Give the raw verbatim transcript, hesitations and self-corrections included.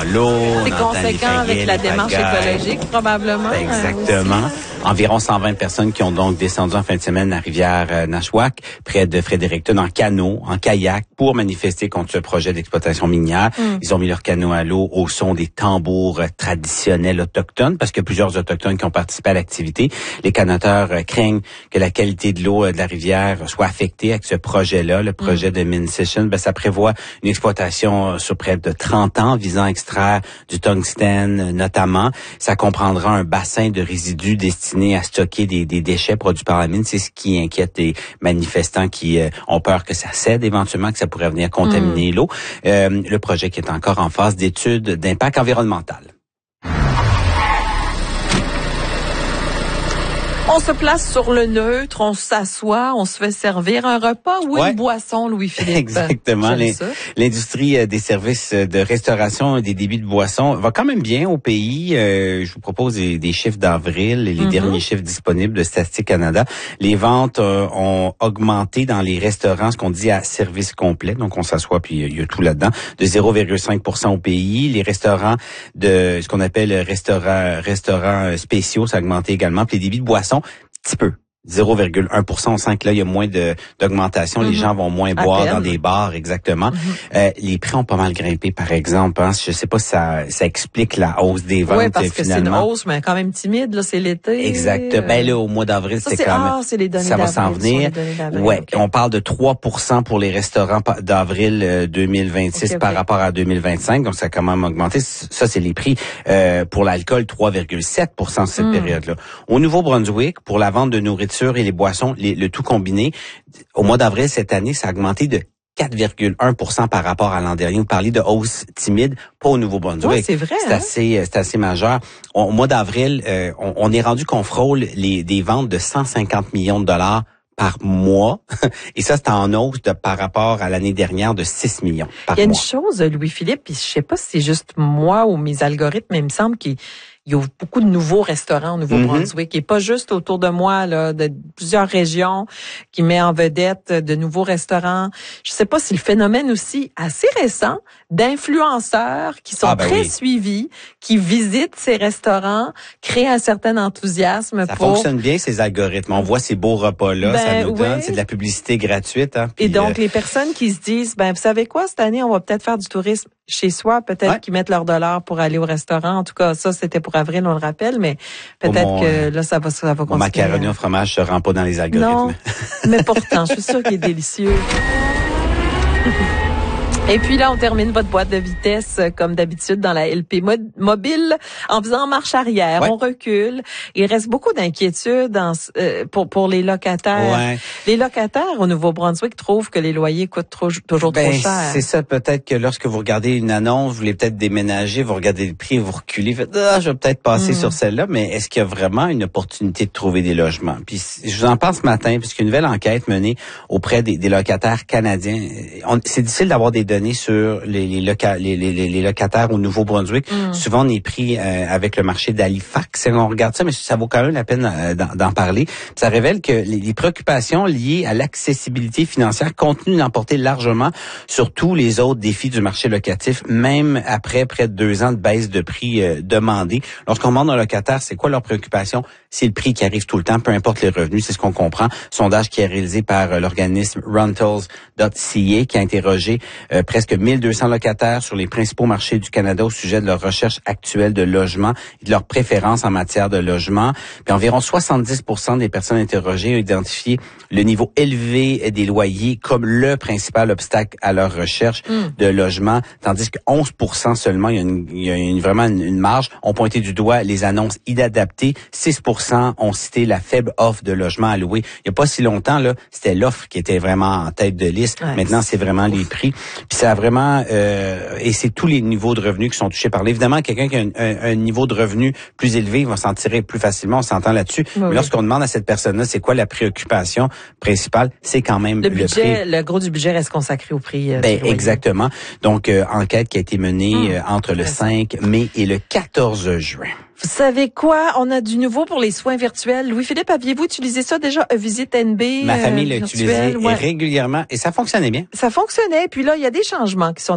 l'eau. C'est conséquent avec la démarche écologique, probablement. Exactement. Aussi. Environ cent vingt personnes qui ont donc descendu en fin de semaine à Rivière-Nashwack, près de Fredericton, en canot, en kayak, pour manifester contre ce projet d'exploitation minière. Mm. Ils ont mis leur canot à l'eau au son des tambours traditionnels autochtones, parce qu'il y a plusieurs autochtones qui ont participé à l'activité. Les canoteurs craignent que la qualité de l'eau de la rivière soit affectée avec ce projet-là. Le projet mm. de Minisession, ben, ça prévoit une exploitation sur près de trente ans visant à extraire du tungstène notamment. Ça comprendra un bassin de résidus destinés à stocker des, des déchets produits par la mine. C'est ce qui inquiète les manifestants qui euh, ont peur que ça cède éventuellement, que ça pourrait venir contaminer mmh. l'eau. Euh, le projet qui est encore en phase d'étude d'impact environnemental. On se place sur le neutre, on s'assoit, on se fait servir un repas ou ouais. une boisson, Louis-Philippe. Exactement. L'industrie des services de restauration et des débits de boissons va quand même bien au pays. Euh, je vous propose des, des chiffres d'avril, les mm-hmm. derniers chiffres disponibles de Statistique Canada. Les ventes euh, ont augmenté dans les restaurants, ce qu'on dit à service complet. Donc, on s'assoit puis il y a tout là-dedans, de zéro virgule cinq pour cent au pays. Les restaurants de ce qu'on appelle restaurants restaurants spéciaux, ça a augmenté également. Puis les débits de boissons, petit peu. zéro virgule un pour cent. On sent que là, il y a moins de d'augmentation. Mm-hmm. Les gens vont moins boire dans des bars, exactement. Mm-hmm. Euh, les prix ont pas mal grimpé, par exemple. Hein. Je sais pas si ça, ça explique la hausse des ventes, oui, parce que finalement. c'est une hausse, mais quand même timide. Là, c'est l'été. Exact. Euh... Ben là, au mois d'avril, c'est quand même... Ah, c'est les données ça va s'en venir. Ouais. Okay. On parle de trois pour cent pour les restaurants d'avril deux mille vingt-six okay, okay. par rapport à deux mille vingt-cinq. Donc, ça a quand même augmenté. Ça, c'est les prix. Euh, pour l'alcool, trois virgule sept pour cent cette mm. période-là. Au Nouveau-Brunswick, pour la vente de nourriture et les boissons, Les, le tout combiné, au mois d'avril cette année, ça a augmenté de quatre virgule un pour cent par rapport à l'an dernier. Vous parlez de hausse timide, pas au Nouveau-Brunswick. Oui, c'est vrai. C'est hein? assez, c'est assez majeur. On, au mois d'avril, euh, on, on est rendu qu'on frôle les, des ventes de cent cinquante millions de dollars par mois. Et ça, c'est en hausse de, par rapport à l'année dernière de six millions par mois. Il y a une chose, Louis-Philippe, puis je sais pas si c'est juste moi ou mes algorithmes, mais il me semble qu'il il y a beaucoup de nouveaux restaurants au Nouveau-Brunswick, mm-hmm. et pas juste autour de moi, là, de plusieurs régions qui met en vedette de nouveaux restaurants. Je sais pas si le phénomène aussi assez récent d'influenceurs qui sont ah ben très oui. suivis, qui visitent ces restaurants, créent un certain enthousiasme. Ça pour... fonctionne bien, ces algorithmes. On voit ces beaux repas-là, ben, ça nous donne, oui. c'est de la publicité gratuite. Hein, et donc, euh... les personnes qui se disent, ben vous savez quoi, cette année, on va peut-être faire du tourisme chez soi, peut-être ouais. qu'ils mettent leurs dollars pour aller au restaurant. En tout cas, ça, c'était pour avril, on le rappelle, mais peut-être mon, que là, ça va, ça va continuer. Mon macaroni au fromage se rend pas dans les algorithmes. Non, mais pourtant, je suis sûre qu'il est délicieux. Et puis là, on termine votre boîte de vitesse comme d'habitude dans la L P mobile en faisant marche arrière. Ouais. On recule. Il reste beaucoup d'inquiétudes euh, pour pour les locataires. Ouais. Les locataires au Nouveau-Brunswick trouvent que les loyers coûtent trop, toujours ben, trop cher. C'est ça, peut-être que lorsque vous regardez une annonce, vous voulez peut-être déménager, vous regardez le prix, vous reculez, vous faites ah, je vais peut-être passer mm. sur celle-là, mais est-ce qu'il y a vraiment une opportunité de trouver des logements? Puis je vous en parle ce matin, puisqu'une nouvelle enquête menée auprès des, des locataires canadiens. On, c'est difficile d'avoir des données sur les, les, loca, les, les, les locataires au Nouveau-Brunswick. Mm. Souvent, on est pris euh, avec le marché d'Halifax. On regarde ça, mais ça vaut quand même la peine euh, d'en, d'en parler. Ça révèle que les, les préoccupations liées à l'accessibilité financière continuent d'emporter largement sur tous les autres défis du marché locatif, même après près de deux ans de baisse de prix euh, demandés. Lorsqu'on demande aux locataires, c'est quoi leur préoccupation? C'est le prix qui arrive tout le temps, peu importe les revenus, c'est ce qu'on comprend. Sondage qui est réalisé par euh, l'organisme rentals dot c a qui a interrogé euh, presque mille deux cents locataires sur les principaux marchés du Canada au sujet de leur recherche actuelle de logement et de leurs préférences en matière de logement. Puis environ soixante-dix pour cent des personnes interrogées ont identifié le niveau élevé des loyers comme le principal obstacle à leur recherche mm. de logement, tandis que onze pour cent seulement, il y a, une, il y a une, vraiment une, une marge, ont pointé du doigt les annonces inadaptées. six pour cent ont cité la faible offre de logement à louer. Il n'y a pas si longtemps, là, c'était l'offre qui était vraiment en tête de liste. Ouais, Maintenant, c'est vraiment les prix. Puis ça a vraiment... Euh, et c'est tous les niveaux de revenus qui sont touchés par là. Évidemment, quelqu'un qui a un, un, un niveau de revenu plus élevé, il va s'en tirer plus facilement, on s'entend là-dessus. Oui, Mais lorsqu'on demande à cette personne-là, c'est quoi la préoccupation principale, c'est quand même le, le budget. Prix. Le gros du budget reste consacré au prix. Euh, ben, exactement. Donc, euh, enquête qui a été menée hum, euh, entre le cinq mai et le quatorze juin. Vous savez quoi? On a du nouveau pour les soins virtuels. Louis-Philippe, aviez-vous utilisé ça déjà, Visite N B? Ma famille l'a euh, utilisé ouais. régulièrement et ça fonctionnait bien. Ça fonctionnait. Puis là, il y a des changements qui sont